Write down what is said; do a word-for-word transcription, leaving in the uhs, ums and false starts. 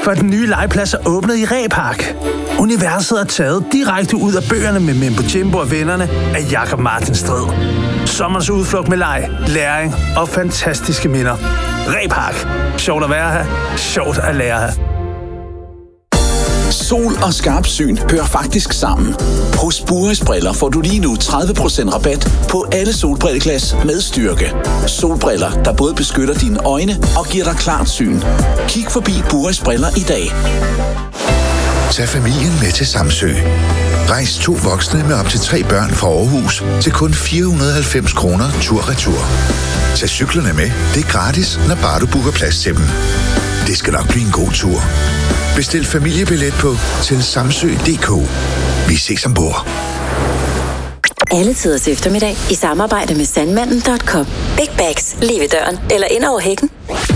for den nye legeplads er åbnet i Repark. Universet er taget direkte ud af bøgerne med Mimbo Jimbo og vennerne af Jakob Martin Strid. Sommerens udflugt med leg, læring og fantastiske minder. Repark. Sjovt at være her. Sjovt at lære her. Sol og skarpt syn hører faktisk sammen. Hos Buris Briller får du lige nu tredive procent rabat på alle solbrilleglas med styrke. Solbriller, der både beskytter dine øjne og giver dig klart syn. Kig forbi Buris Briller i dag. Tag familien med til Samsø. Rejs to voksne med op til tre børn fra Aarhus til kun fire hundrede og halvfems kroner tur-retur. Tag cyklerne med. Det er gratis, når bare du booker plads til dem. Det skal nok blive en god tur. Bestil familiebillet på til samsø punktum d k. Vi ses ombord. Alle tiders eftermiddag i samarbejde med sandmanden punktum com. Big bags lige ved døren eller ind over hækken.